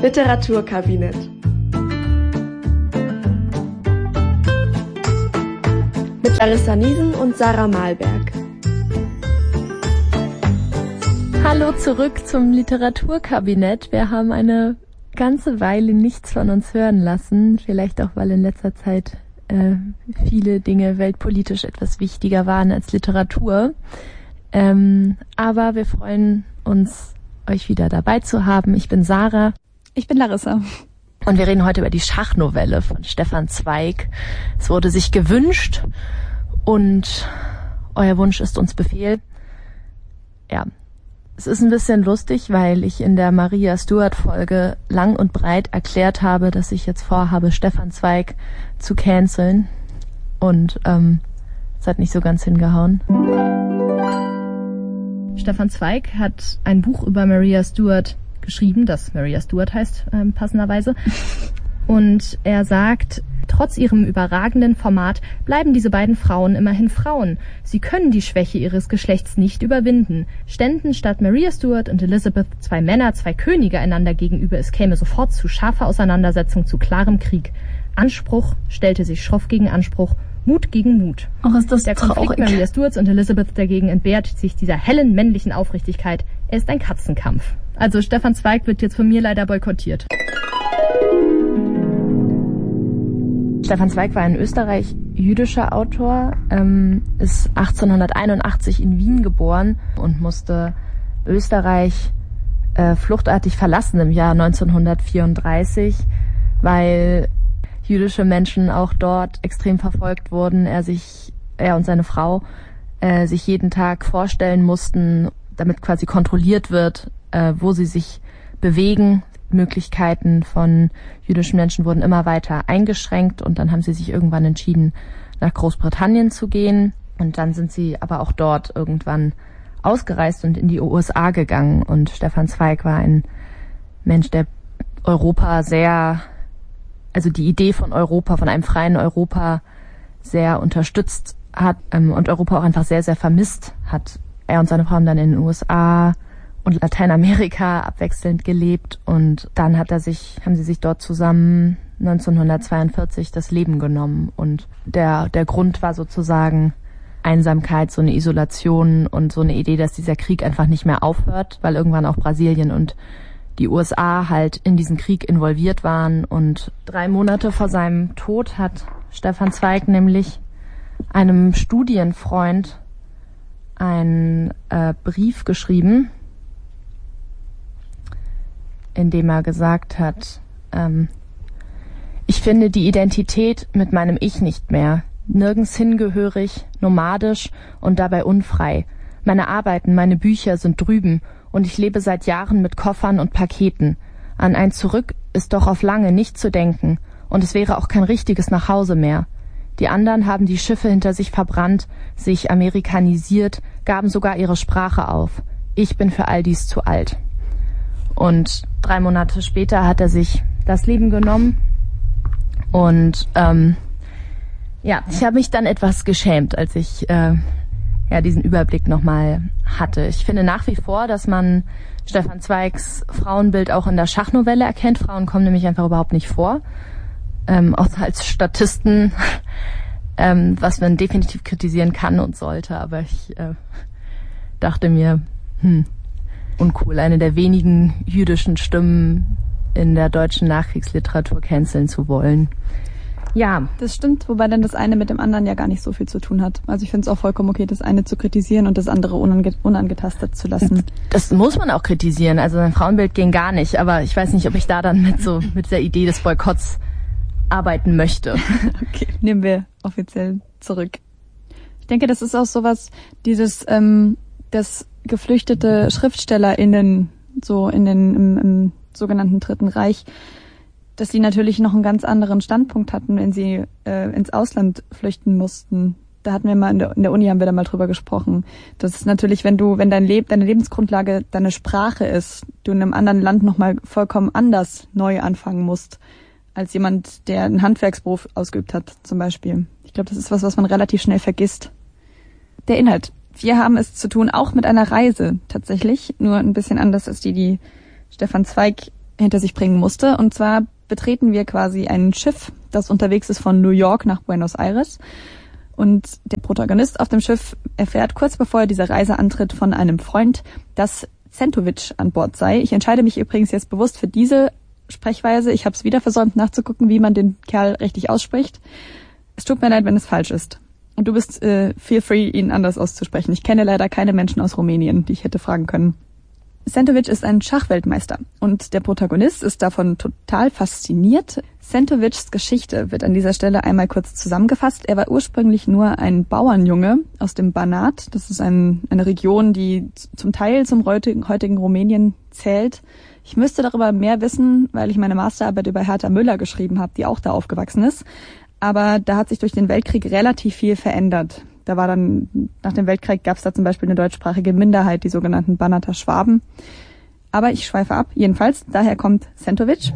Literaturkabinett. Mit Larissa Niesen und Sarah Malberg. Hallo zurück zum Literaturkabinett. Wir haben eine ganze Weile nichts von uns hören lassen. Vielleicht auch, weil in letzter Zeit viele Dinge weltpolitisch etwas wichtiger waren als Literatur. Aber wir freuen uns, euch wieder dabei zu haben. Ich bin Sarah. Ich bin Larissa. Und wir reden heute über die Schachnovelle von Stefan Zweig. Es wurde sich gewünscht und euer Wunsch ist uns Befehl. Ja, es ist ein bisschen lustig, weil ich in der Maria Stuart-Folge lang und breit erklärt habe, dass ich jetzt vorhabe, Stefan Zweig zu canceln. Und es hat nicht so ganz hingehauen. Stefan Zweig hat ein Buch über Maria Stuart geschrieben, das Maria Stuart heißt, passenderweise. Und er sagt, trotz ihrem überragenden Format bleiben diese beiden Frauen immerhin Frauen. Sie können die Schwäche ihres Geschlechts nicht überwinden. Ständen statt Maria Stuart und Elizabeth zwei Männer, zwei Könige einander gegenüber, es käme sofort zu scharfer Auseinandersetzung, zu klarem Krieg. Anspruch stellte sich schroff gegen Anspruch, Mut gegen Mut. Ach, ist das der Konflikt traurig. Maria Stuarts und Elizabeth dagegen entbehrt sich dieser hellen männlichen Aufrichtigkeit. Er ist ein Katzenkampf. Also Stefan Zweig wird jetzt von mir leider boykottiert. Stefan Zweig war ein österreich-jüdischer Autor, ist 1881 in Wien geboren und musste Österreich fluchtartig verlassen im Jahr 1934, weil jüdische Menschen auch dort extrem verfolgt wurden. Er und seine Frau sich jeden Tag vorstellen mussten, damit quasi kontrolliert wird, wo sie sich bewegen. Möglichkeiten von jüdischen Menschen wurden immer weiter eingeschränkt und dann haben sie sich irgendwann entschieden, nach Großbritannien zu gehen. Und dann sind sie aber auch dort irgendwann ausgereist und in die USA gegangen. Und Stefan Zweig war ein Mensch, der Europa also die Idee von Europa, von einem freien Europa sehr unterstützt hat und Europa auch einfach sehr, sehr vermisst hat. Er und seine Frau haben dann in den USA und Lateinamerika abwechselnd gelebt und dann haben sie sich dort zusammen 1942 das Leben genommen und der Grund war sozusagen Einsamkeit, so eine Isolation und so eine Idee, dass dieser Krieg einfach nicht mehr aufhört, weil irgendwann auch Brasilien und die USA halt in diesen Krieg involviert waren und 3 Monate vor seinem Tod hat Stefan Zweig nämlich einem Studienfreund einen Brief geschrieben, in dem er gesagt hat, ich finde die Identität mit meinem Ich nicht mehr, nirgends hingehörig, nomadisch und dabei unfrei. Meine Arbeiten, meine Bücher sind drüben und ich lebe seit Jahren mit Koffern und Paketen. An ein Zurück ist doch auf lange nicht zu denken und es wäre auch kein richtiges Nachhause mehr. Die anderen haben die Schiffe hinter sich verbrannt, sich amerikanisiert, gaben sogar ihre Sprache auf. Ich bin für all dies zu alt. Und 3 Monate später hat er sich das Leben genommen. Und ich habe mich dann etwas geschämt, als ich diesen Überblick nochmal hatte. Ich finde nach wie vor, dass man Stefan Zweigs Frauenbild auch in der Schachnovelle erkennt. Frauen kommen nämlich einfach überhaupt nicht vor. Außer als Statisten, was man definitiv kritisieren kann und sollte. Aber ich dachte mir, uncool, eine der wenigen jüdischen Stimmen in der deutschen Nachkriegsliteratur canceln zu wollen. Ja. Das stimmt, wobei dann das eine mit dem anderen ja gar nicht so viel zu tun hat. Also ich finde es auch vollkommen okay, das eine zu kritisieren und das andere unangetastet zu lassen. Das muss man auch kritisieren. Also sein Frauenbild ging gar nicht, aber ich weiß nicht, ob ich da dann mit der Idee des Boykotts arbeiten möchte. Okay, nehmen wir offiziell zurück. Ich denke, das ist auch sowas, dass geflüchtete SchriftstellerInnen so im sogenannten Dritten Reich, dass sie natürlich noch einen ganz anderen Standpunkt hatten, wenn sie ins Ausland flüchten mussten. Da hatten wir mal in der Uni haben wir da mal drüber gesprochen. Das ist natürlich, wenn deine Lebensgrundlage deine Sprache ist, du in einem anderen Land nochmal vollkommen anders neu anfangen musst, als jemand, der einen Handwerksberuf ausgeübt hat, zum Beispiel. Ich glaube, das ist was man relativ schnell vergisst. Der Inhalt. Wir haben es zu tun, auch mit einer Reise tatsächlich, nur ein bisschen anders als die Stefan Zweig hinter sich bringen musste. Und zwar betreten wir quasi ein Schiff, das unterwegs ist von New York nach Buenos Aires. Und der Protagonist auf dem Schiff erfährt kurz bevor er diese Reise antritt von einem Freund, dass Centovic an Bord sei. Ich entscheide mich übrigens jetzt bewusst für diese Sprechweise. Ich habe es wieder versäumt nachzugucken, wie man den Kerl richtig ausspricht. Es tut mir leid, wenn es falsch ist. Und du bist feel free, ihn anders auszusprechen. Ich kenne leider keine Menschen aus Rumänien, die ich hätte fragen können. Centovic ist ein Schachweltmeister und der Protagonist ist davon total fasziniert. Centovics Geschichte wird an dieser Stelle einmal kurz zusammengefasst. Er war ursprünglich nur ein Bauernjunge aus dem Banat. Das ist eine Region, die zum Teil zum heutigen Rumänien zählt. Ich müsste darüber mehr wissen, weil ich meine Masterarbeit über Hertha Müller geschrieben habe, die auch da aufgewachsen ist. Aber da hat sich durch den Weltkrieg relativ viel verändert. Da war dann, nach dem Weltkrieg gab es da zum Beispiel eine deutschsprachige Minderheit, die sogenannten Banater Schwaben. Aber ich schweife ab. Jedenfalls, daher kommt Centovic.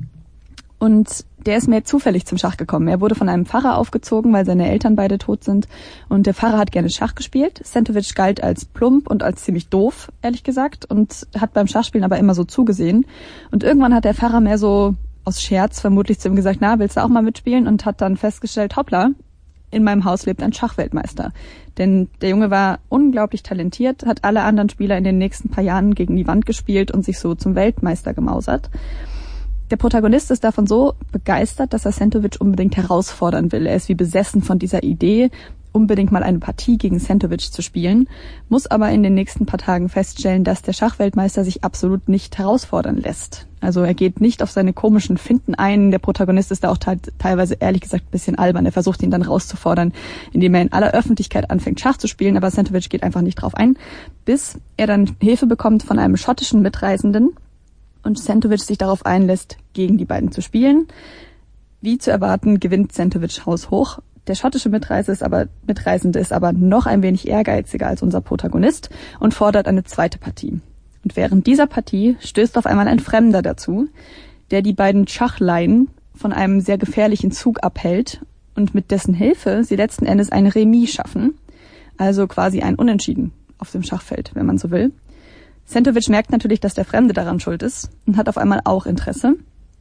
Und der ist mir zufällig zum Schach gekommen. Er wurde von einem Pfarrer aufgezogen, weil seine Eltern beide tot sind. Und der Pfarrer hat gerne Schach gespielt. Centovic galt als plump und als ziemlich doof, ehrlich gesagt. Und hat beim Schachspielen aber immer so zugesehen. Und irgendwann hat der Pfarrer mehr so aus Scherz vermutlich zu ihm gesagt, na, willst du auch mal mitspielen? Und hat dann festgestellt, hoppla, in meinem Haus lebt ein Schachweltmeister. Denn der Junge war unglaublich talentiert, hat alle anderen Spieler in den nächsten paar Jahren gegen die Wand gespielt und sich so zum Weltmeister gemausert. Der Protagonist ist davon so begeistert, dass er Centovic unbedingt herausfordern will. Er ist wie besessen von dieser Idee, unbedingt mal eine Partie gegen Centovic zu spielen, muss aber in den nächsten paar Tagen feststellen, dass der Schachweltmeister sich absolut nicht herausfordern lässt. Also er geht nicht auf seine komischen Finten ein. Der Protagonist ist da auch teilweise, ehrlich gesagt, ein bisschen albern. Er versucht ihn dann rauszufordern, indem er in aller Öffentlichkeit anfängt, Schach zu spielen, aber Centovic geht einfach nicht drauf ein, bis er dann Hilfe bekommt von einem schottischen Mitreisenden und Centovic sich darauf einlässt, gegen die beiden zu spielen. Wie zu erwarten, gewinnt Centovic haushoch. Der schottische Mitreisende ist aber noch ein wenig ehrgeiziger als unser Protagonist und fordert eine zweite Partie. Und während dieser Partie stößt auf einmal ein Fremder dazu, der die beiden Schachleien von einem sehr gefährlichen Zug abhält und mit dessen Hilfe sie letzten Endes ein Remis schaffen, also quasi ein Unentschieden auf dem Schachfeld, wenn man so will. Centovic merkt natürlich, dass der Fremde daran schuld ist und hat auf einmal auch Interesse.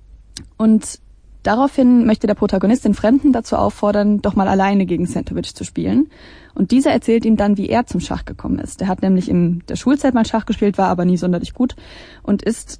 Und daraufhin möchte der Protagonist den Fremden dazu auffordern, doch mal alleine gegen Centovic zu spielen. Und dieser erzählt ihm dann, wie er zum Schach gekommen ist. Der hat nämlich in der Schulzeit mal Schach gespielt, war aber nie sonderlich gut und ist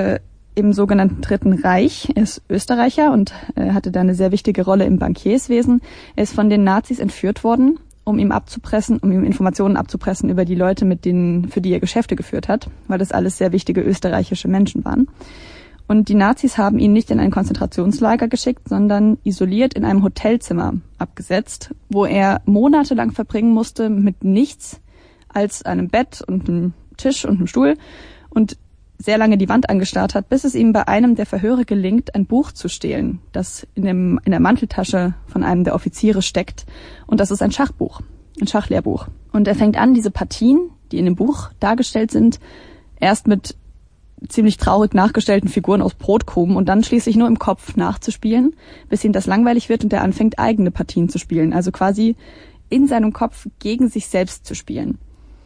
im sogenannten Dritten Reich. Er ist Österreicher und hatte da eine sehr wichtige Rolle im Bankierswesen. Er ist von den Nazis entführt worden, um ihm Informationen abzupressen über die Leute, für die er Geschäfte geführt hat, weil das alles sehr wichtige österreichische Menschen waren. Und die Nazis haben ihn nicht in ein Konzentrationslager geschickt, sondern isoliert in einem Hotelzimmer abgesetzt, wo er monatelang verbringen musste mit nichts als einem Bett und einem Tisch und einem Stuhl und sehr lange die Wand angestarrt hat, bis es ihm bei einem der Verhöre gelingt, ein Buch zu stehlen, das in der Manteltasche von einem der Offiziere steckt. Und das ist ein Schachbuch, ein Schachlehrbuch. Und er fängt an, diese Partien, die in dem Buch dargestellt sind, erst mit ziemlich traurig nachgestellten Figuren aus Brotkrumen und dann schließlich nur im Kopf nachzuspielen, bis ihm das langweilig wird und er anfängt, eigene Partien zu spielen, also quasi in seinem Kopf gegen sich selbst zu spielen.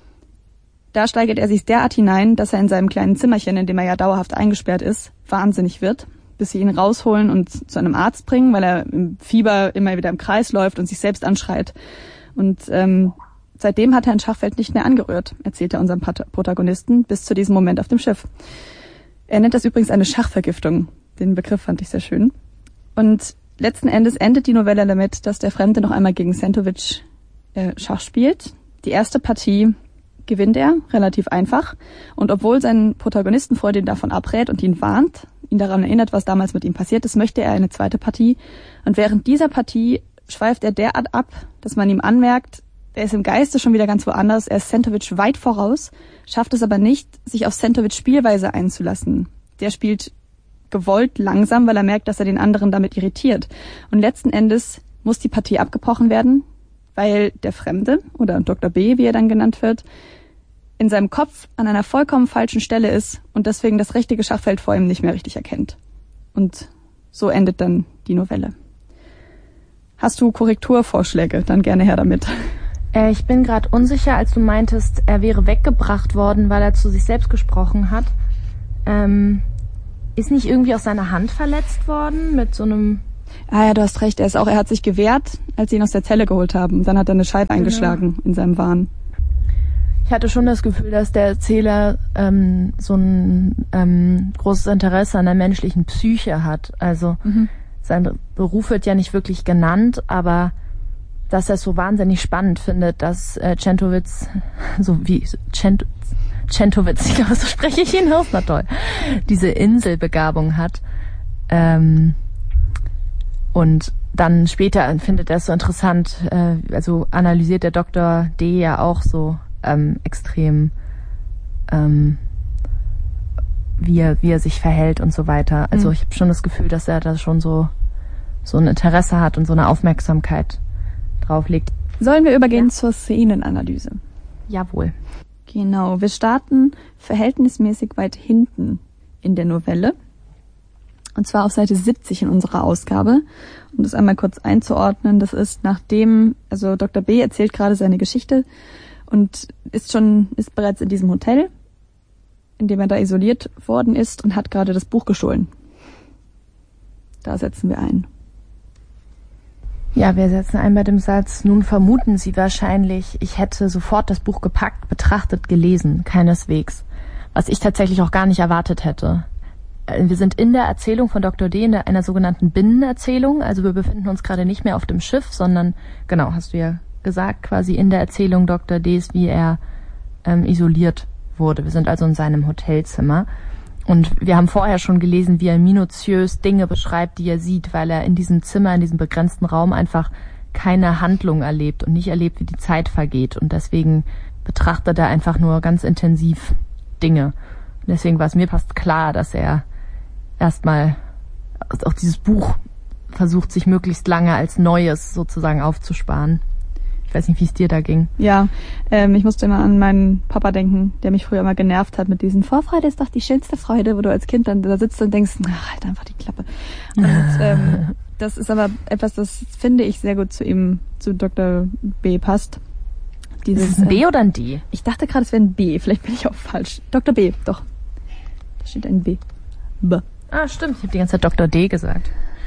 Da steigert er sich derart hinein, dass er in seinem kleinen Zimmerchen, in dem er ja dauerhaft eingesperrt ist, wahnsinnig wird, bis sie ihn rausholen und zu einem Arzt bringen, weil er im Fieber immer wieder im Kreis läuft und sich selbst anschreit. Und seitdem hat er ein Schachfeld nicht mehr angerührt, erzählt er unserem Protagonisten, bis zu diesem Moment auf dem Schiff. Er nennt das übrigens eine Schachvergiftung. Den Begriff fand ich sehr schön. Und letzten Endes endet die Novelle damit, dass der Fremde noch einmal gegen Centovic Schach spielt. Die erste Partie gewinnt er, relativ einfach. Und obwohl sein Protagonistenfreund ihn davon abrät und ihn warnt, ihn daran erinnert, was damals mit ihm passiert ist, möchte er eine zweite Partie. Und während dieser Partie schweift er derart ab, dass man ihm anmerkt, er ist im Geiste schon wieder ganz woanders, er ist Centovic weit voraus, schafft es aber nicht, sich auf Centovics Spielweise einzulassen. Der spielt gewollt langsam, weil er merkt, dass er den anderen damit irritiert. Und letzten Endes muss die Partie abgebrochen werden, weil der Fremde, oder Dr. B, wie er dann genannt wird, in seinem Kopf an einer vollkommen falschen Stelle ist und deswegen das richtige Schachfeld vor ihm nicht mehr richtig erkennt. Und so endet dann die Novelle. Hast du Korrekturvorschläge? Dann gerne her damit. Ich bin gerade unsicher, als du meintest, er wäre weggebracht worden, weil er zu sich selbst gesprochen hat. ist nicht irgendwie auch seine Hand verletzt worden mit so einem... Ah ja, du hast recht. Er hat sich gewehrt, als sie ihn aus der Zelle geholt haben. Und dann hat er eine Scheibe eingeschlagen in seinem Wahn. Ich hatte schon das Gefühl, dass der Erzähler so ein großes Interesse an der menschlichen Psyche hat. Also sein Beruf wird ja nicht wirklich genannt, aber dass er es so wahnsinnig spannend findet, dass Centowitz, Centowitz, ich glaube, so spreche ich ihn aus, na toll, diese Inselbegabung hat. Und dann später findet er es so interessant, also analysiert der Dr. D. ja auch so extrem, wie er sich verhält und so weiter. Also ich habe schon das Gefühl, dass er da schon so ein Interesse hat und so eine Aufmerksamkeit drauf legt. Sollen wir übergehen zur Szenenanalyse? Jawohl. Genau, wir starten verhältnismäßig weit hinten in der Novelle. Und zwar auf Seite 70 in unserer Ausgabe. Um das einmal kurz einzuordnen, das ist nachdem, also Dr. B. erzählt gerade seine Geschichte und ist bereits in diesem Hotel, in dem er da isoliert worden ist und hat gerade das Buch gestohlen. Da setzen wir ein. Ja, wir setzen ein bei dem Satz, nun vermuten Sie wahrscheinlich, ich hätte sofort das Buch gepackt, betrachtet, gelesen, keineswegs. Was ich tatsächlich auch gar nicht erwartet hätte. Wir sind in der Erzählung von Dr. D. in einer sogenannten Binnenerzählung, also wir befinden uns gerade nicht mehr auf dem Schiff, sondern, genau, hast du ja gesagt, quasi in der Erzählung Dr. D.s, wie er isoliert wurde. Wir sind also in seinem Hotelzimmer. Und wir haben vorher schon gelesen, wie er minutiös Dinge beschreibt, die er sieht, weil er in diesem Zimmer, in diesem begrenzten Raum einfach keine Handlung erlebt und nicht erlebt, wie die Zeit vergeht. Und deswegen betrachtet er einfach nur ganz intensiv Dinge. Und deswegen war es mir fast klar, dass er erstmal auch dieses Buch versucht, sich möglichst lange als Neues sozusagen aufzusparen. Ich weiß nicht, wie es dir da ging. Ja, ich musste immer an meinen Papa denken, der mich früher immer genervt hat mit diesen Vorfreude ist doch die schönste Freude, wo du als Kind dann da sitzt und denkst, ach, halt einfach die Klappe. Und das ist aber etwas, das finde ich sehr gut zu Dr. B. passt. Ist es ein B oder ein D? Ich dachte gerade, es wäre ein B, vielleicht bin ich auch falsch. Dr. B, doch. Da steht ein B. B. Ah, stimmt, ich habe die ganze Zeit Dr. D gesagt.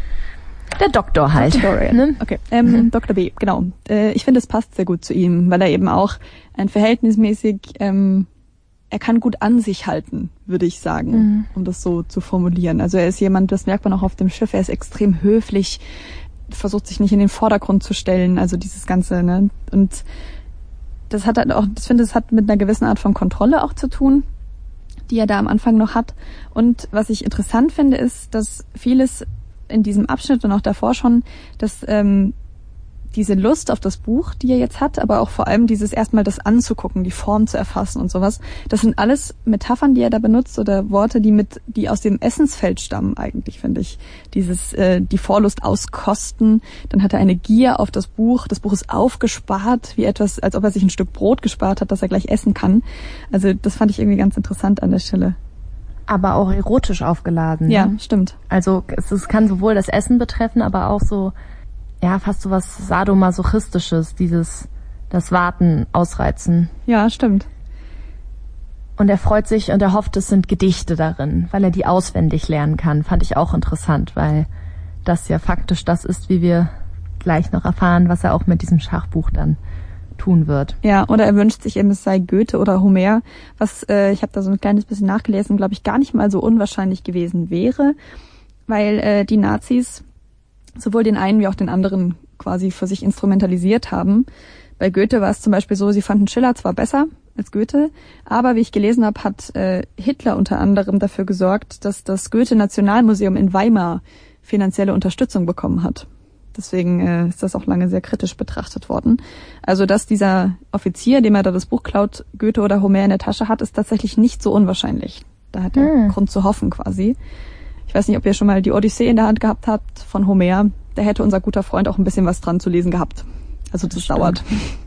Der Doktor halt. Ne? Okay, Dr. B, genau. Ich finde, es passt sehr gut zu ihm, weil er eben auch ein verhältnismäßig, er kann gut an sich halten, würde ich sagen, um das so zu formulieren. Also er ist jemand, das merkt man auch auf dem Schiff, er ist extrem höflich, versucht sich nicht in den Vordergrund zu stellen, also dieses Ganze, ne? Und das hat halt auch, ich finde, es hat mit einer gewissen Art von Kontrolle auch zu tun, die er da am Anfang noch hat. Und was ich interessant finde, ist, dass vieles in diesem Abschnitt und auch davor schon, dass diese Lust auf das Buch, die er jetzt hat, aber auch vor allem dieses erstmal das anzugucken, die Form zu erfassen und sowas, das sind alles Metaphern, die er da benutzt oder Worte, die aus dem Essensfeld stammen eigentlich, finde ich. Dieses die Vorlust auskosten, dann hat er eine Gier auf das Buch ist aufgespart, wie etwas, als ob er sich ein Stück Brot gespart hat, das er gleich essen kann. Also das fand ich irgendwie ganz interessant an der Stelle. Aber auch erotisch aufgeladen. Ja, ne? Stimmt. Also es kann sowohl das Essen betreffen, aber auch so, ja, fast so was Sadomasochistisches, das Warten, Ausreizen. Ja, stimmt. Und er freut sich und er hofft, es sind Gedichte darin, weil er die auswendig lernen kann. Fand ich auch interessant, weil das ja faktisch das ist, wie wir gleich noch erfahren, was er auch mit diesem Schachbuch dann tun wird. Ja, oder er wünscht sich eben, es sei Goethe oder Homer, was ich habe da so ein kleines bisschen nachgelesen, glaube ich, gar nicht mal so unwahrscheinlich gewesen wäre, weil die Nazis sowohl den einen wie auch den anderen quasi für sich instrumentalisiert haben. Bei Goethe war es zum Beispiel so, sie fanden Schiller zwar besser als Goethe, aber wie ich gelesen habe, hat Hitler unter anderem dafür gesorgt, dass das Goethe-Nationalmuseum in Weimar finanzielle Unterstützung bekommen hat. Deswegen ist das auch lange sehr kritisch betrachtet worden. Also, dass dieser Offizier, dem er da das Buch klaut, Goethe oder Homer in der Tasche hat, ist tatsächlich nicht so unwahrscheinlich. Da hat er Grund zu hoffen quasi. Ich weiß nicht, ob ihr schon mal die Odyssee in der Hand gehabt habt von Homer. Da hätte unser guter Freund auch ein bisschen was dran zu lesen gehabt. Also das dauert.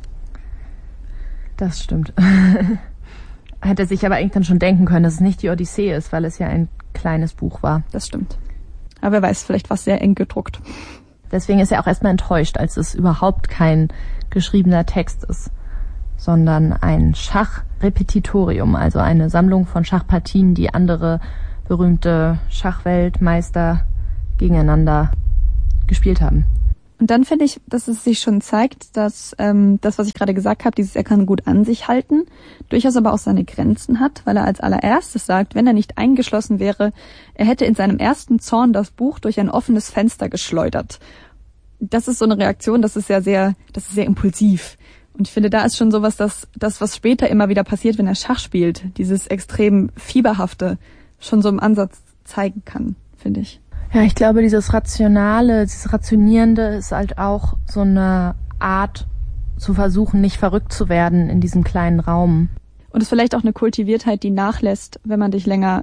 Das stimmt. Hätte sich aber eigentlich dann schon denken können, dass es nicht die Odyssee ist, weil es ja ein kleines Buch war. Das stimmt. Aber wer weiß, vielleicht war es sehr eng gedruckt. Deswegen ist er auch erstmal enttäuscht, als es überhaupt kein geschriebener Text ist, sondern ein Schachrepetitorium, also eine Sammlung von Schachpartien, die andere berühmte Schachweltmeister gegeneinander gespielt haben. Und dann finde ich, dass es sich schon zeigt, dass das, was ich gerade gesagt habe, er kann gut an sich halten, durchaus aber auch seine Grenzen hat, weil er als allererstes sagt, wenn er nicht eingeschlossen wäre, er hätte in seinem ersten Zorn das Buch durch ein offenes Fenster geschleudert. Das ist so eine Reaktion, das ist sehr impulsiv. Und ich finde, da ist schon sowas, was später immer wieder passiert, wenn er Schach spielt, dieses extrem Fieberhafte schon so im Ansatz zeigen kann, finde ich. Ja, ich glaube, dieses Rationale, dieses Rationierende ist halt auch so eine Art zu versuchen, nicht verrückt zu werden in diesem kleinen Raum. Und es ist vielleicht auch eine Kultiviertheit, die nachlässt, wenn man dich länger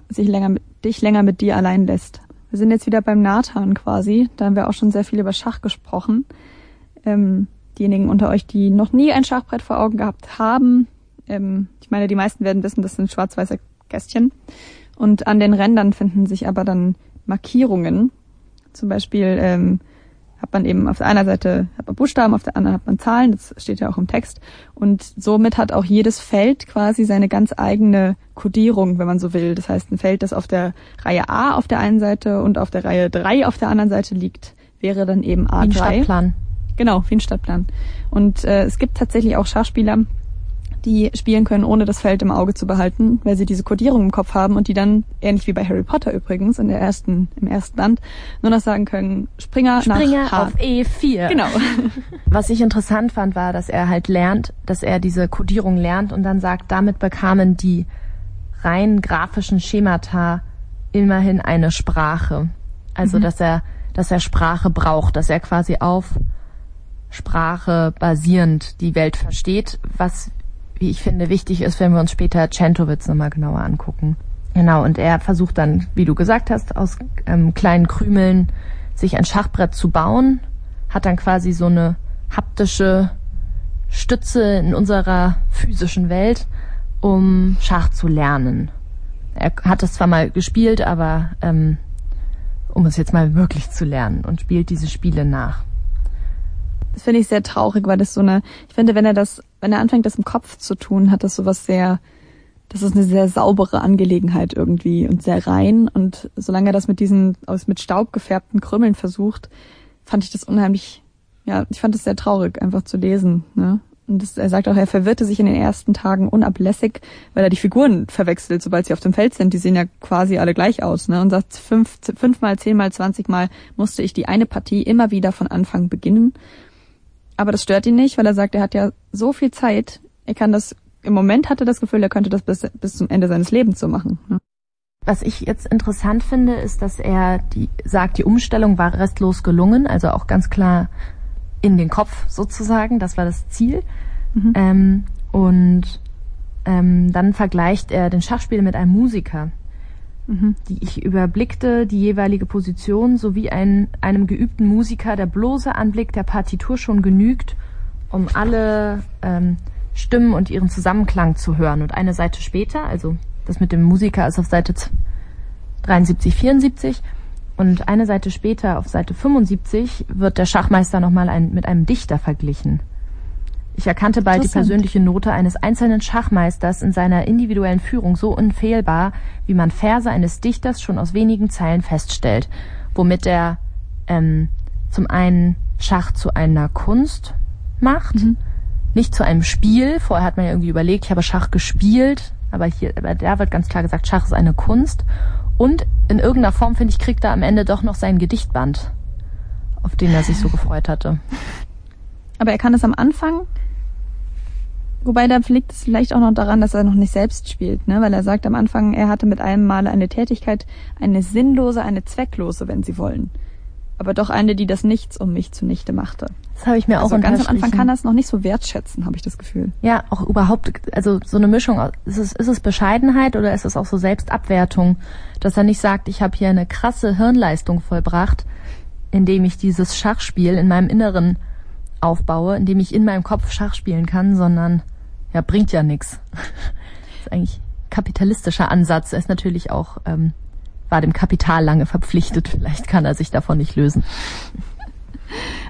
mit dir allein lässt. Wir sind jetzt wieder beim Nathan quasi. Da haben wir auch schon sehr viel über Schach gesprochen. Diejenigen unter euch, die noch nie ein Schachbrett vor Augen gehabt haben, ich meine, die meisten werden wissen, das sind schwarz-weiße Kästchen. Und an den Rändern finden sich aber dann Markierungen. Zum Beispiel hat man eben auf der einen Seite hat man Buchstaben, auf der anderen hat man Zahlen, das steht ja auch im Text. Und somit hat auch jedes Feld quasi seine ganz eigene Kodierung, wenn man so will. Das heißt, ein Feld, das auf der Reihe A auf der einen Seite und auf der Reihe 3 auf der anderen Seite liegt, wäre dann eben A3. Wie ein Stadtplan. Genau, wie ein Stadtplan. Und es gibt tatsächlich auch Schachspieler, die spielen können, ohne das Feld im Auge zu behalten, weil sie diese Kodierung im Kopf haben und die dann, ähnlich wie bei Harry Potter übrigens, im ersten Band, nur noch sagen können, Springer nach H. auf E4. Genau. Was ich interessant fand, war, dass er halt lernt, dass er diese Kodierung lernt und dann sagt, damit bekamen die rein grafischen Schemata immerhin eine Sprache. Also, dass er Sprache braucht, dass er quasi auf Sprache basierend die Welt versteht, was, wie ich finde, wichtig ist, wenn wir uns später Centowitz nochmal genauer angucken. Genau, und er versucht dann, wie du gesagt hast, aus kleinen Krümeln sich ein Schachbrett zu bauen, hat dann quasi so eine haptische Stütze in unserer physischen Welt, um Schach zu lernen. Er hat es zwar mal gespielt, aber um es jetzt mal wirklich zu lernen und spielt diese Spiele nach. Das finde ich sehr traurig, weil das ich finde, wenn er anfängt, das im Kopf zu tun, hat das das ist eine sehr saubere Angelegenheit irgendwie und sehr rein. Und solange er das mit Staub gefärbten Krümmeln versucht, fand ich das unheimlich, ich fand es sehr traurig, einfach zu lesen, ne? Und er sagt auch, er verwirrte sich in den ersten Tagen unablässig, weil er die Figuren verwechselt, sobald sie auf dem Feld sind. Die sehen ja quasi alle gleich aus, ne? Und sagt, 5-mal, 10-mal, 20-mal musste ich die eine Partie immer wieder von Anfang beginnen. Aber das stört ihn nicht, weil er sagt, er hat ja so viel Zeit, im Moment hat er das Gefühl, er könnte das bis zum Ende seines Lebens so machen, ne? Was ich jetzt interessant finde, ist, dass er die Umstellung war restlos gelungen, also auch ganz klar in den Kopf sozusagen, das war das Ziel. Dann vergleicht er den Schachspieler mit einem Musiker. Ich überblickte die jeweilige Position sowie einem geübten Musiker der bloße Anblick der Partitur schon genügt, um alle Stimmen und ihren Zusammenklang zu hören. Und eine Seite später, also das mit dem Musiker ist auf Seite 73, 74, und eine Seite später, auf Seite 75, wird der Schachmeister nochmal mit einem Dichter verglichen. Ich erkannte bald die persönliche Note eines einzelnen Schachmeisters in seiner individuellen Führung so unfehlbar, wie man Verse eines Dichters schon aus wenigen Zeilen feststellt, womit er zum einen Schach zu einer Kunst macht, nicht zu einem Spiel. Vorher hat man ja irgendwie überlegt, ich habe Schach gespielt, aber da wird ganz klar gesagt, Schach ist eine Kunst. Und in irgendeiner Form, finde ich, kriegt er am Ende doch noch sein Gedichtband, auf den er sich so gefreut hatte. Aber er kann es am Anfang, wobei da liegt es vielleicht auch noch daran, dass er noch nicht selbst spielt, ne? Weil er sagt am Anfang, er hatte mit einem Male eine Tätigkeit, eine sinnlose, eine zwecklose, wenn Sie wollen. Aber doch eine, die das Nichts um mich zunichte machte. Das habe ich mir auch ganz am Anfang kann er es noch nicht so wertschätzen, habe ich das Gefühl. Ja, auch überhaupt, also so eine Mischung. Ist es Bescheidenheit oder ist es auch so Selbstabwertung, dass er nicht sagt, ich habe hier eine krasse Hirnleistung vollbracht, indem ich dieses Schachspiel in meinem Inneren aufbaue, indem ich in meinem Kopf Schach spielen kann, sondern bringt ja nichts. Das ist eigentlich ein kapitalistischer Ansatz. Er ist natürlich auch war dem Kapital lange verpflichtet. Vielleicht kann er sich davon nicht lösen.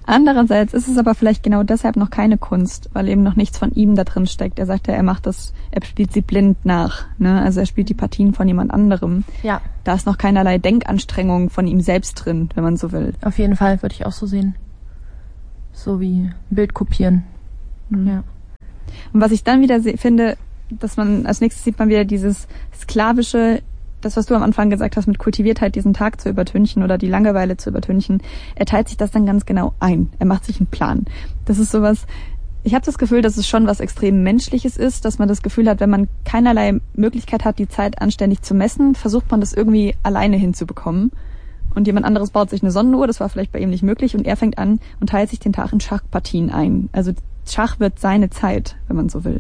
Andererseits ist es aber vielleicht genau deshalb noch keine Kunst, weil eben noch nichts von ihm da drin steckt. Er sagt ja, er spielt sie blind nach, ne? Also er spielt die Partien von jemand anderem. Ja. Da ist noch keinerlei Denkanstrengung von ihm selbst drin, wenn man so will. Auf jeden Fall, würde ich auch so sehen. So wie Bild kopieren. Mhm. Ja. Und was ich dann wieder finde, dass man, als nächstes sieht man wieder dieses sklavische, das, was du am Anfang gesagt hast, mit Kultiviertheit diesen Tag zu übertünchen oder die Langeweile zu übertünchen. Er teilt sich das dann ganz genau ein. Er macht sich einen Plan. Das ist sowas, ich habe das Gefühl, dass es schon was extrem Menschliches ist, dass man das Gefühl hat, wenn man keinerlei Möglichkeit hat, die Zeit anständig zu messen, versucht man das irgendwie alleine hinzubekommen. Und jemand anderes baut sich eine Sonnenuhr, das war vielleicht bei ihm nicht möglich, und er fängt an und teilt sich den Tag in Schachpartien ein. Also Schach wird seine Zeit, wenn man so will.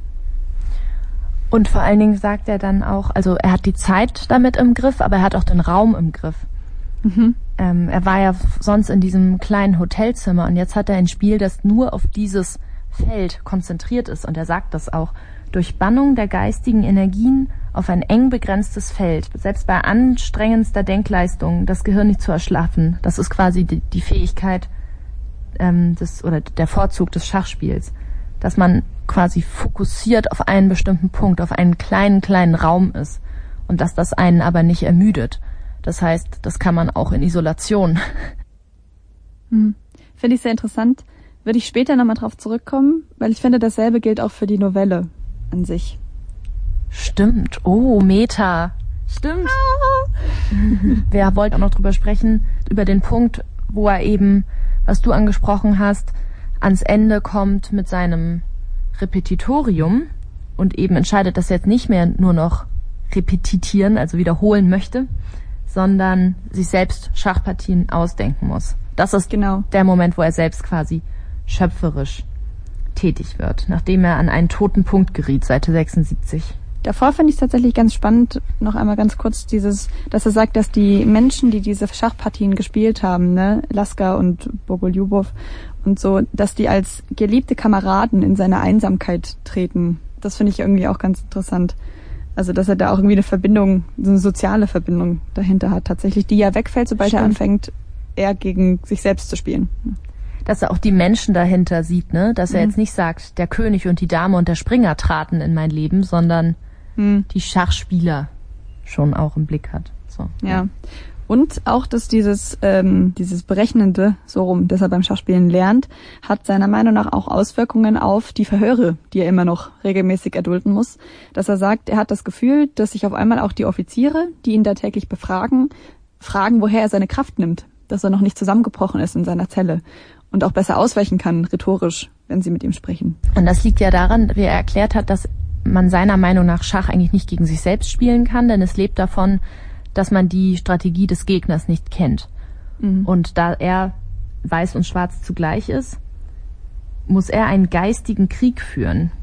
Und vor allen Dingen sagt er dann auch, also er hat die Zeit damit im Griff, aber er hat auch den Raum im Griff. Mhm. Er war ja sonst in diesem kleinen Hotelzimmer und jetzt hat er ein Spiel, das nur auf dieses Feld konzentriert ist. Und er sagt das auch, durch Bannung der geistigen Energien auf ein eng begrenztes Feld, selbst bei anstrengendster Denkleistung, das Gehirn nicht zu erschlaffen. Das ist quasi die Fähigkeit oder der Vorzug des Schachspiels, dass man quasi fokussiert auf einen bestimmten Punkt, auf einen kleinen Raum ist und dass das einen aber nicht ermüdet. Das heißt, das kann man auch in Isolation. Finde ich sehr interessant. Würde ich später nochmal drauf zurückkommen, weil ich finde, dasselbe gilt auch für die Novelle an sich. Stimmt. Oh, Meta. Stimmt. Wir wollten auch noch drüber sprechen, über den Punkt, wo er eben, was du angesprochen hast, ans Ende kommt mit seinem Repetitorium und eben entscheidet, dass er jetzt nicht mehr nur noch repetitieren, also wiederholen möchte, sondern sich selbst Schachpartien ausdenken muss. Das ist genau der Moment, wo er selbst quasi schöpferisch tätig wird, nachdem er an einen toten Punkt geriet, Seite 76. Davor finde ich es tatsächlich ganz spannend, noch einmal ganz kurz dass er sagt, dass die Menschen, die diese Schachpartien gespielt haben, ne, Lasker und Bogoljubov und so, dass die als geliebte Kameraden in seine Einsamkeit treten. Das finde ich irgendwie auch ganz interessant. Also, dass er da auch irgendwie eine Verbindung, so eine soziale Verbindung dahinter hat, tatsächlich, die ja wegfällt, sobald er anfängt, eher gegen sich selbst zu spielen. Dass er auch die Menschen dahinter sieht, ne? Dass er jetzt nicht sagt, der König und die Dame und der Springer traten in mein Leben, sondern die Schachspieler schon auch im Blick hat. So. Ja. Und auch, dass dieses Berechnende, so rum, das er beim Schachspielen lernt, hat seiner Meinung nach auch Auswirkungen auf die Verhöre, die er immer noch regelmäßig erdulden muss. Dass er sagt, er hat das Gefühl, dass sich auf einmal auch die Offiziere, die ihn da täglich befragen, fragen, woher er seine Kraft nimmt. Dass er noch nicht zusammengebrochen ist in seiner Zelle und auch besser ausweichen kann, rhetorisch, wenn sie mit ihm sprechen. Und das liegt ja daran, wie er erklärt hat, dass man seiner Meinung nach Schach eigentlich nicht gegen sich selbst spielen kann, denn es lebt davon, dass man die Strategie des Gegners nicht kennt. Und da er weiß und schwarz zugleich ist, muss er einen geistigen Krieg führen.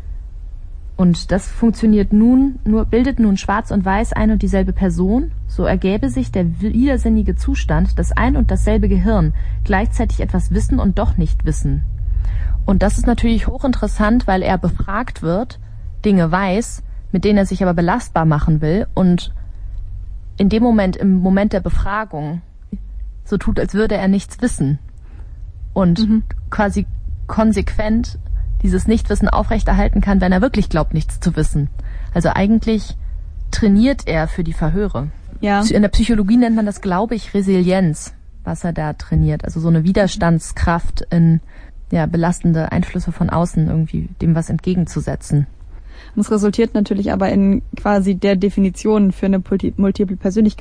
Und das funktioniert bildet nun Schwarz und Weiß ein und dieselbe Person, so ergäbe sich der widersinnige Zustand, dass ein und dasselbe Gehirn gleichzeitig etwas wissen und doch nicht wissen. Und das ist natürlich hochinteressant, weil er befragt wird, Dinge weiß, mit denen er sich aber belastbar machen will und in dem Moment, im Moment der Befragung, so tut, als würde er nichts wissen und quasi konsequent dieses Nichtwissen aufrechterhalten kann, wenn er wirklich glaubt, nichts zu wissen. Also eigentlich trainiert er für die Verhöre. Ja. In der Psychologie nennt man das, glaube ich, Resilienz, was er da trainiert. Also so eine Widerstandskraft in belastende Einflüsse von außen irgendwie dem was entgegenzusetzen. Und es resultiert natürlich aber in quasi der Definition für eine multiple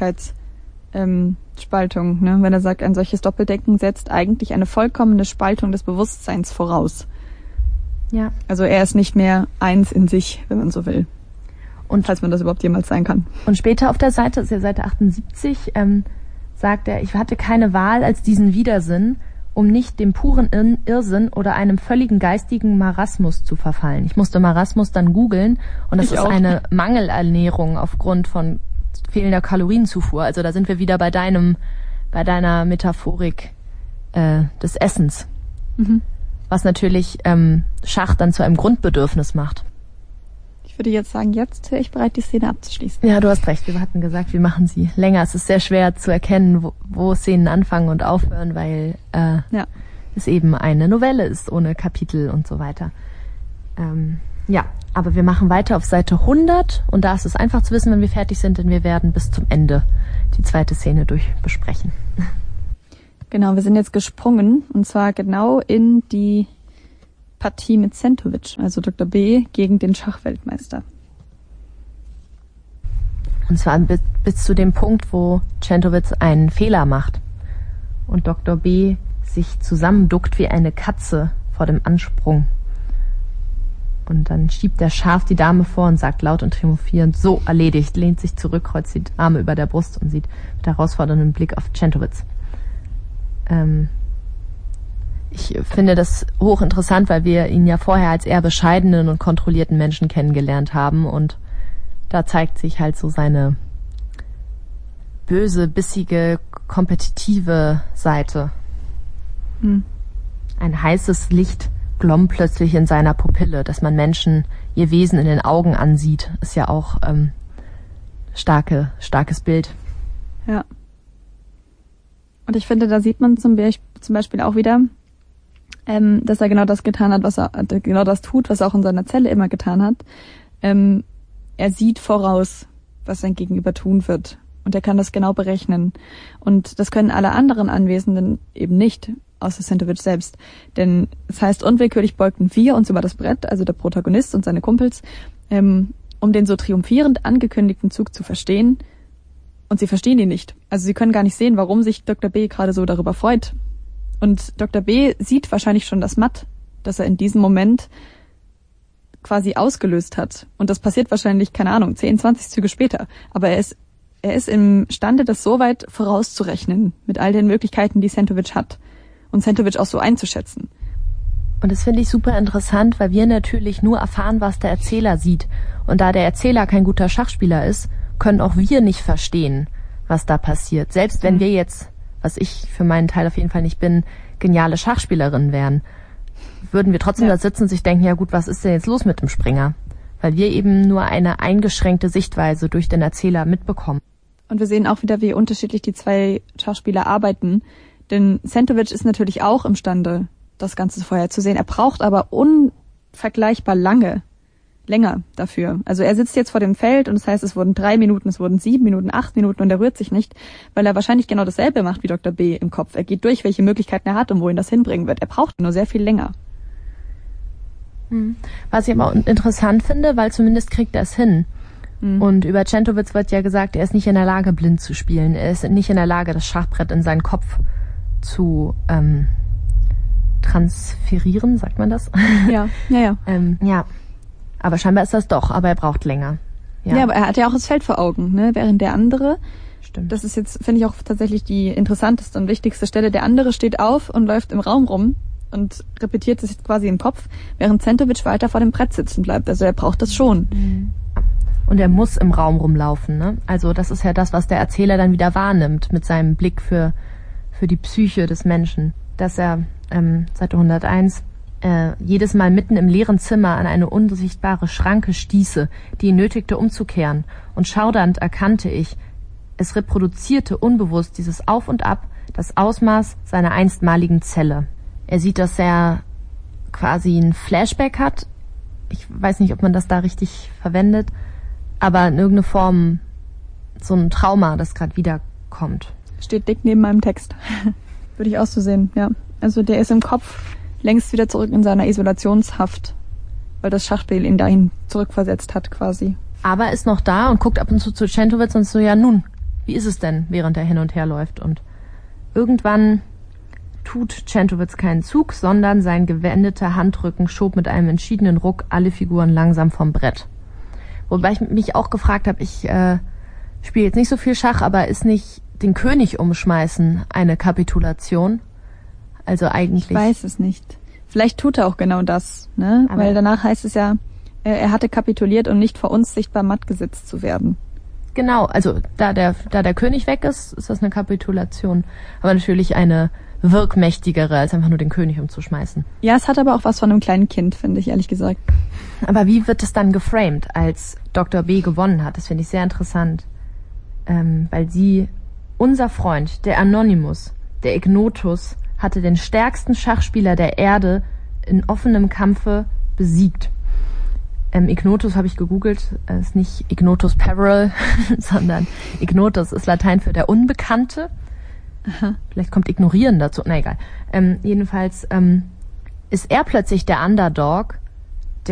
Persönlichkeitsspaltung. Ne? Wenn er sagt, ein solches Doppeldenken setzt eigentlich eine vollkommene Spaltung des Bewusstseins voraus. Ja. Also er ist nicht mehr eins in sich, wenn man so will. Und falls man das überhaupt jemals sein kann. Und später auf der Seite, das ist ja Seite 78, sagt er, ich hatte keine Wahl als diesen Widersinn, um nicht dem puren Irrsinn oder einem völligen geistigen Marasmus zu verfallen. Ich musste Marasmus dann googeln und das ist eine Mangelernährung aufgrund von fehlender Kalorienzufuhr. Also da sind wir wieder bei deiner Metaphorik des Essens. Was natürlich Schach dann zu einem Grundbedürfnis macht. Ich würde jetzt sagen, jetzt wäre ich bereit, die Szene abzuschließen. Ja, du hast recht. Wir hatten gesagt, wir machen sie länger. Es ist sehr schwer zu erkennen, wo Szenen anfangen und aufhören, weil es eben eine Novelle ist, ohne Kapitel und so weiter. Ja, aber wir machen weiter auf Seite 100 und da ist es einfach zu wissen, wenn wir fertig sind, denn wir werden bis zum Ende die zweite Szene besprechen. Genau, wir sind jetzt gesprungen und zwar genau in die Partie mit Centovic, also Dr. B gegen den Schachweltmeister. Und zwar bis zu dem Punkt, wo Centovic einen Fehler macht und Dr. B sich zusammenduckt wie eine Katze vor dem Ansprung. Und dann schiebt er scharf die Dame vor und sagt laut und triumphierend, so, erledigt, lehnt sich zurück, kreuzt die Arme über der Brust und sieht mit herausforderndem Blick auf Centovic. Ich finde das hochinteressant, weil wir ihn ja vorher als eher bescheidenen und kontrollierten Menschen kennengelernt haben und da zeigt sich halt so seine böse, bissige, kompetitive Seite. Ein heißes Licht glomm plötzlich in seiner Pupille, dass man Menschen ihr Wesen in den Augen ansieht, ist ja auch starkes Bild. Ja. Und ich finde, da sieht man zum Beispiel auch wieder, dass er genau das getan hat, genau das tut, was er auch in seiner Zelle immer getan hat. Er sieht voraus, was sein Gegenüber tun wird. Und er kann das genau berechnen. Und das können alle anderen Anwesenden eben nicht, außer Centovic selbst. Denn es heißt, unwillkürlich beugten wir uns über das Brett, also der Protagonist und seine Kumpels, um den so triumphierend angekündigten Zug zu verstehen. Und sie verstehen ihn nicht. Also sie können gar nicht sehen, warum sich Dr. B gerade so darüber freut. Und Dr. B sieht wahrscheinlich schon das Matt, das er in diesem Moment quasi ausgelöst hat. Und das passiert wahrscheinlich, 10, 20 Züge später. Aber er ist imstande, das so weit vorauszurechnen, mit all den Möglichkeiten, die Centovic hat. Und Centovic auch so einzuschätzen. Und das finde ich super interessant, weil wir natürlich nur erfahren, was der Erzähler sieht. Und da der Erzähler kein guter Schachspieler ist, können auch wir nicht verstehen, was da passiert. Selbst wenn wir jetzt, was ich für meinen Teil auf jeden Fall nicht bin, geniale Schachspielerinnen wären, würden wir trotzdem da sitzen und sich denken, ja gut, was ist denn jetzt los mit dem Springer? Weil wir eben nur eine eingeschränkte Sichtweise durch den Erzähler mitbekommen. Und wir sehen auch wieder, wie unterschiedlich die zwei Schachspieler arbeiten. Denn Centovic ist natürlich auch imstande, das Ganze vorher zu sehen. Er braucht aber unvergleichbar länger dafür. Also er sitzt jetzt vor dem Feld und das heißt, es wurden 3 Minuten, es wurden 7 Minuten, 8 Minuten und er rührt sich nicht, weil er wahrscheinlich genau dasselbe macht wie Dr. B im Kopf. Er geht durch, welche Möglichkeiten er hat und wo ihn das hinbringen wird. Er braucht nur sehr viel länger. Was ich aber interessant finde, weil zumindest kriegt er es hin. Und über Centovic wird ja gesagt, er ist nicht in der Lage, blind zu spielen. Er ist nicht in der Lage, das Schachbrett in seinen Kopf zu transferieren, sagt man das? Ja. Ja. Aber scheinbar ist das doch, aber er braucht länger. Ja, aber er hat ja auch das Feld vor Augen, ne? Während der andere, stimmt. Das ist jetzt, finde ich, auch tatsächlich die interessanteste und wichtigste Stelle. Der andere steht auf und läuft im Raum rum und repetiert es jetzt quasi im Kopf, während Centovic weiter vor dem Brett sitzen bleibt. Also er braucht das schon. Und er muss im Raum rumlaufen, ne? Also das ist ja das, was der Erzähler dann wieder wahrnimmt mit seinem Blick für die Psyche des Menschen. Dass er, Seite 101, jedes Mal mitten im leeren Zimmer an eine unsichtbare Schranke stieße, die ihn nötigte umzukehren. Und schaudernd erkannte ich, es reproduzierte unbewusst dieses Auf und Ab, das Ausmaß seiner einstmaligen Zelle. Er sieht, dass er quasi ein Flashback hat. Ich weiß nicht, ob man das da richtig verwendet, aber in irgendeiner Form so ein Trauma, das gerade wiederkommt. Steht dick neben meinem Text. Würde ich auch so sehen, ja. Also der ist im Kopf längst wieder zurück in seiner Isolationshaft, weil das Schachspiel ihn dahin zurückversetzt hat quasi. Aber ist noch da und guckt ab und zu Centovic und so, ja nun, wie ist es denn, während er hin und her läuft? Und irgendwann tut Centovic keinen Zug, sondern sein gewendeter Handrücken schob mit einem entschiedenen Ruck alle Figuren langsam vom Brett. Wobei ich mich auch gefragt habe, ich spiele jetzt nicht so viel Schach, aber ist nicht den König umschmeißen eine Kapitulation? Also eigentlich... Ich weiß es nicht. Vielleicht tut er auch genau das, ne? Aber weil danach heißt es ja, er hatte kapituliert, um nicht vor uns sichtbar matt gesetzt zu werden. Genau, also da der König weg ist, ist das eine Kapitulation. Aber natürlich eine wirkmächtigere, als einfach nur den König umzuschmeißen. Ja, es hat aber auch was von einem kleinen Kind, finde ich, ehrlich gesagt. Aber wie wird es dann geframed, als Dr. B gewonnen hat? Das finde ich sehr interessant. Weil unser Freund, der Anonymous, der Ignotus, hatte den stärksten Schachspieler der Erde in offenem Kampfe besiegt. Ignotus habe ich gegoogelt, ist nicht Ignotus Peverell, sondern Ignotus ist Latein für der Unbekannte. Aha. Vielleicht kommt Ignorieren dazu, na egal. Jedenfalls ist er plötzlich der Underdog